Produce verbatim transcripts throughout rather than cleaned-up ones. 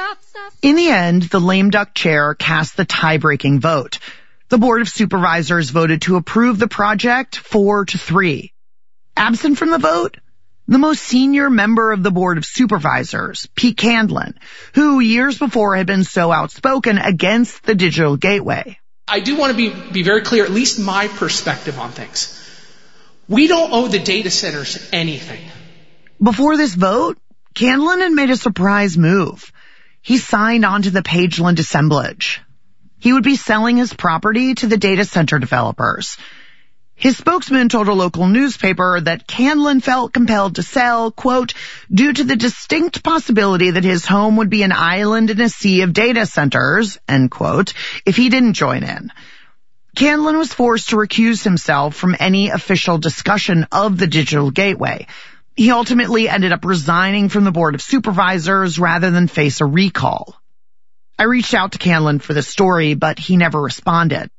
In the end, the lame duck chair cast the tie-breaking vote. The Board of Supervisors voted to approve the project four to three. Absent from the vote, the most senior member of the Board of Supervisors, Pete Candland, who years before had been so outspoken against the digital gateway. I do want to be, be very clear, at least my perspective on things. We don't owe the data centers anything. Before this vote, Candland had made a surprise move. He signed on to the Pageland assemblage. He would be selling his property to the data center developers. His spokesman told a local newspaper that Candland felt compelled to sell, quote, due to the distinct possibility that his home would be an island in a sea of data centers, end quote, if he didn't join in. Candland was forced to recuse himself from any official discussion of the digital gateway. He ultimately ended up resigning from the Board of Supervisors rather than face a recall. I reached out to Candland for the story, but he never responded.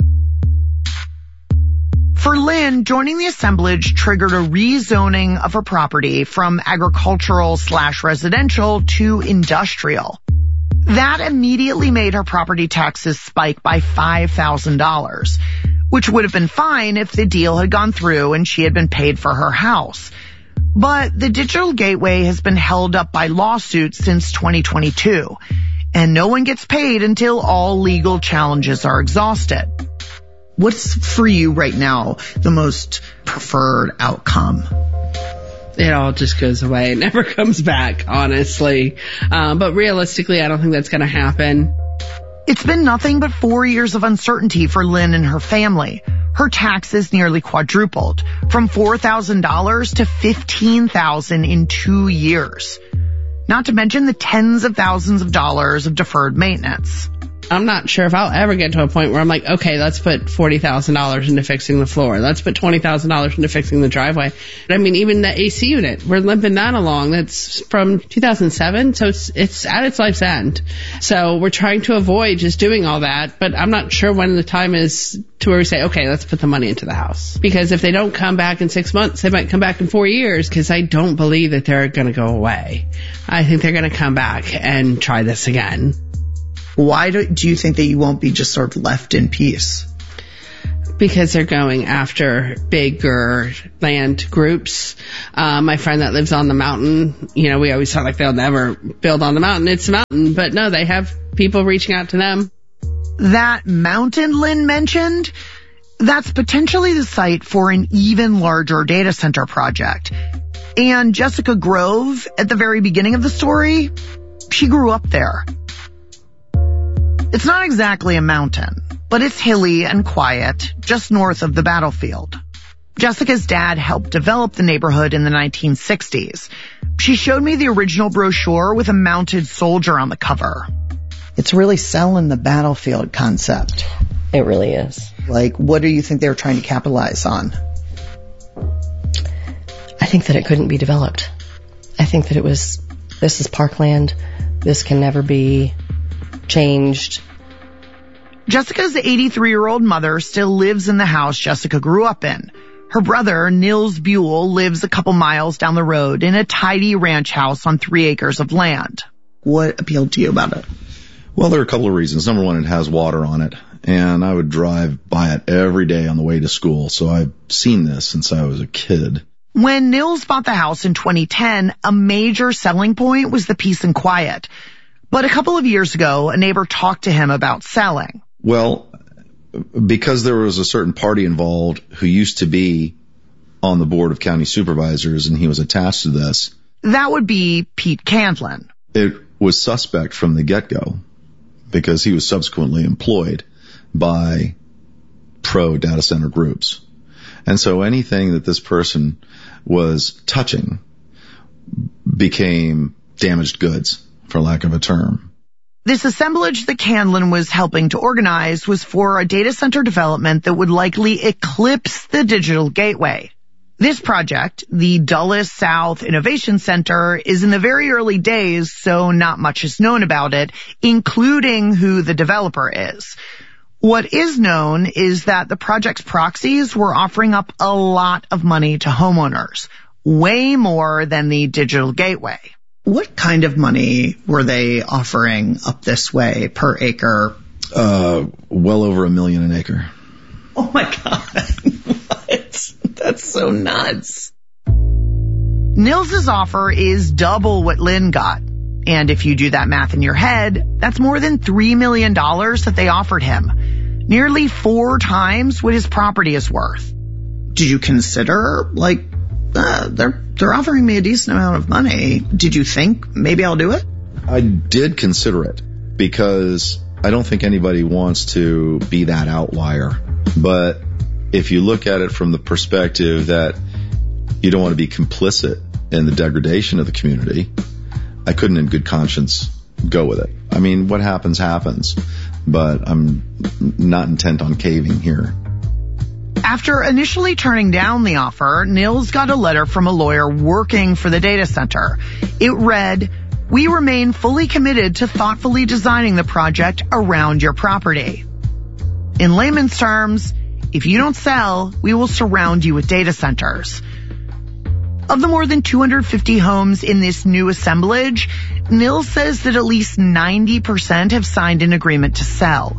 For Lynn, joining the assemblage triggered a rezoning of her property from agricultural slash residential to industrial. That immediately made her property taxes spike by five thousand dollars, which would have been fine if the deal had gone through and she had been paid for her house. But the digital gateway has been held up by lawsuits since twenty twenty-two, and no one gets paid until all legal challenges are exhausted. What's for you right now the most preferred outcome? It all just goes away. It never comes back, honestly. Um, but realistically, I don't think that's going to happen. It's been nothing but four years of uncertainty for Lynn and her family. Her taxes nearly quadrupled, from four thousand dollars to fifteen thousand dollars in two years. Not to mention the tens of thousands of dollars of deferred maintenance. I'm not sure if I'll ever get to a point where I'm like, okay, let's put forty thousand dollars into fixing the floor. Let's put twenty thousand dollars into fixing the driveway. I mean, even the A C unit, we're limping that along. That's from two thousand seven, so it's it's at its life's end. So we're trying to avoid just doing all that, but I'm not sure when the time is to where we say, okay, let's put the money into the house. Because if they don't come back in six months, they might come back in four years, because I don't believe that they're going to go away. I think they're going to come back and try this again. Why do, do you think that you won't be just sort of left in peace? Because they're going after bigger land groups. Uh, my friend that lives on the mountain, you know, we always thought like they'll never build on the mountain. It's a mountain. But no, they have people reaching out to them. That mountain Lynn mentioned, that's potentially the site for an even larger data center project. And Jessica Grove, at the very beginning of the story, she grew up there. It's not exactly a mountain, but it's hilly and quiet, just north of the battlefield. Jessica's dad helped develop the neighborhood in the nineteen sixties. She showed me the original brochure with a mounted soldier on the cover. It's really selling the battlefield concept. It really is. Like, what do you think they were trying to capitalize on? I think that it couldn't be developed. I think that it was, this is parkland. This can never be changed. Jessica's eighty-three-year-old mother still lives in the house Jessica grew up in. Her brother, Nils Buell, lives a couple miles down the road in a tidy ranch house on three acres of land. What appealed to you about it? Well, there are a couple of reasons. Number one, it has water on it, and I would drive by it every day on the way to school, so I've seen this since I was a kid. When Nils bought the house in twenty ten, a major selling point was the peace and quiet. But a couple of years ago, a neighbor talked to him about selling. Well, because there was a certain party involved who used to be on the board of county supervisors, and he was attached to this. That would be Pete Candland. It was suspect from the get-go because he was subsequently employed by pro-data center groups. And so anything that this person was touching became damaged goods, for lack of a term. This assemblage that Candland was helping to organize was for a data center development that would likely eclipse the digital gateway. This project, the Dulles South Innovation Center, is in the very early days, so not much is known about it, including who the developer is. What is known is that the project's proxies were offering up a lot of money to homeowners, way more than the digital gateway. What kind of money were they offering up this way per acre? Uh, well over a million an acre. Oh my God. What? That's so nuts. Nils's offer is double what Lynn got. And if you do that math in your head, that's more than three million dollars that they offered him. Nearly four times what his property is worth. Did you consider, like, uh, they're, they're offering me a decent amount of money. Did you think maybe I'll do it? I did consider it because I don't think anybody wants to be that outlier. But if you look at it from the perspective that you don't want to be complicit in the degradation of the community, I couldn't in good conscience go with it. I mean, what happens, happens. But I'm not intent on caving here. After initially turning down the offer, Nils got a letter from a lawyer working for the data center. It read, "We remain fully committed to thoughtfully designing the project around your property. In layman's terms, if you don't sell, we will surround you with data centers." Of the more than two hundred fifty homes in this new assemblage, Nils says that at least ninety percent have signed an agreement to sell.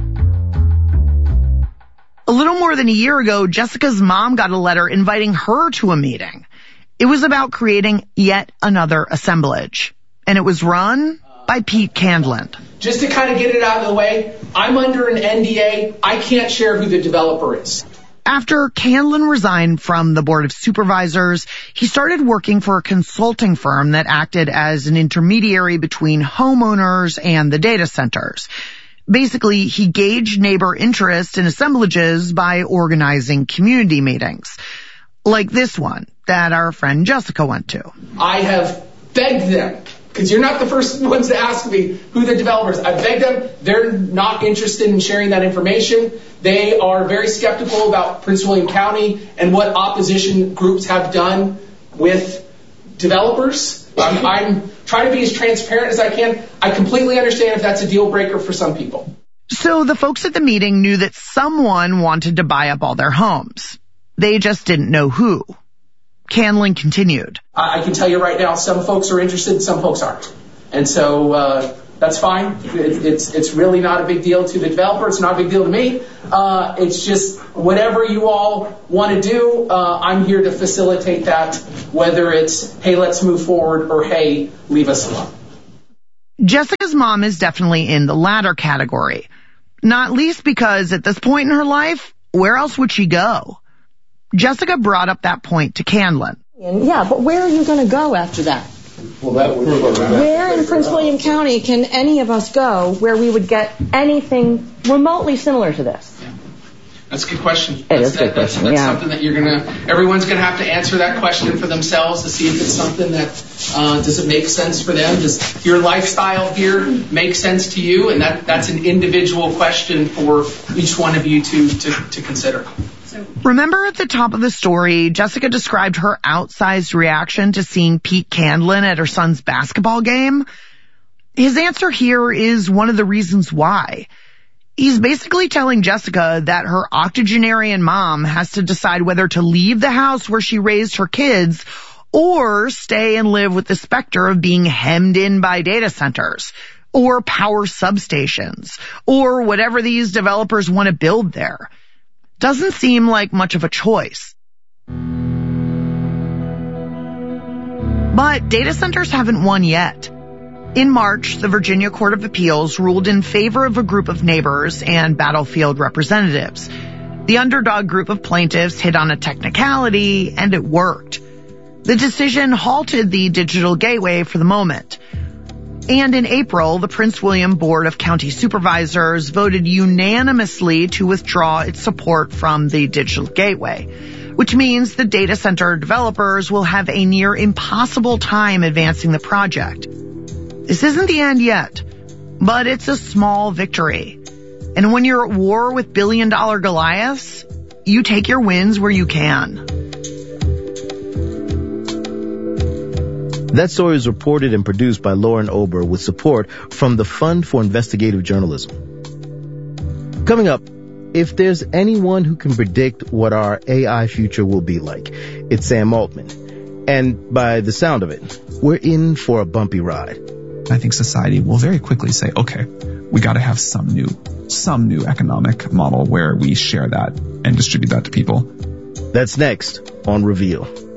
A little more than a year ago, Jessica's mom got a letter inviting her to a meeting. It was about creating yet another assemblage, and it was run by Pete Candland. Just to kind of get it out of the way, I'm under an N D A. I can't share who the developer is. After Candland resigned from the Board of Supervisors, he started working for a consulting firm that acted as an intermediary between homeowners and the data centers. Basically, he gauged neighbor interest in assemblages by organizing community meetings, like this one that our friend Jessica went to. I have begged them, because you're not the first ones to ask me who the developers. I begged them. They're not interested in sharing that information. They are very skeptical about Prince William County and what opposition groups have done with developers. I'm, I'm trying to be as transparent as I can. I completely understand if that's a deal breaker for some people. So the folks at the meeting knew that someone wanted to buy up all their homes. They just didn't know who. Candland continued. I can tell you right now, some folks are interested, some folks aren't. And so uh, that's fine. It, it's it's really not a big deal to the developer. It's not a big deal to me. Uh, it's just whatever you all want to do, uh, I'm here to facilitate that, whether it's, hey, let's move forward, or hey, leave us alone. Jessica's mom is definitely in the latter category. Not least because at this point in her life, where else would she go? Jessica brought up that point to Candland. Yeah, but where are you going to go after that? Well, that would where in Prince William County can any of us go where we would get anything remotely similar to this? Yeah. That's a good question. It that's, is a good that, that's, question, that's yeah. something that you're going to, everyone's going to have to answer that question for themselves to see if it's something that, uh, does it make sense for them? Does your lifestyle here make sense to you? And that, that's an individual question for each one of you to, to, to consider. Remember at the top of the story, Jessica described her outsized reaction to seeing Pete Candland at her son's basketball game? His answer here is one of the reasons why. He's basically telling Jessica that her octogenarian mom has to decide whether to leave the house where she raised her kids or stay and live with the specter of being hemmed in by data centers or power substations or whatever these developers want to build there. Doesn't seem like much of a choice. But data centers haven't won yet. In March, the Virginia Court of Appeals ruled in favor of a group of neighbors and battlefield representatives. The underdog group of plaintiffs hit on a technicality, and it worked. The decision halted the digital gateway for the moment. And in April, the Prince William Board of County Supervisors voted unanimously to withdraw its support from the digital gateway, which means the data center developers will have a near impossible time advancing the project. This isn't the end yet, but it's a small victory. And when you're at war with billion-dollar Goliaths, you take your wins where you can. That story is reported and produced by Lauren Ober with support from the Fund for Investigative Journalism. Coming up, if there's anyone who can predict what our A I future will be like, it's Sam Altman. And by the sound of it, we're in for a bumpy ride. I think society will very quickly say, okay, we got to have some new, some new economic model where we share that and distribute that to people. That's next on Reveal.